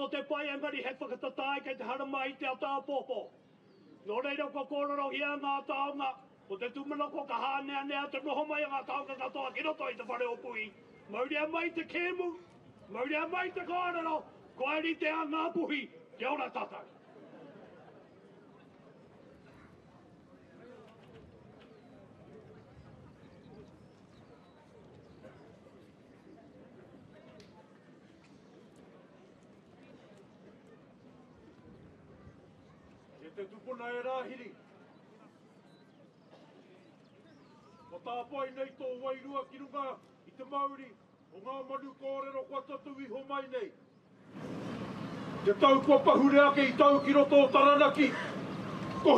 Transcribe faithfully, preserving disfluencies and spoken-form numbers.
o te pai angari he whakatatai kei te hara mai te ata popo. Nō reira ko kōrero hia ngā taonga, ko te tumana ko ka hānea nea te noho mai ngā taonga katoa ki roto i te whare o pui. Maurea mai te kēmu, maurea mai te kōrero, ko aeri te a ngā puhi, kia ora tātai. Te tupuna e rāhiri. Ko tāpai nei tō wairua ki runga i te Māori o ngā manu kōrero kua tatu iho mai nei. Te tau kua pahure ake i tau ki roto o Taranaki.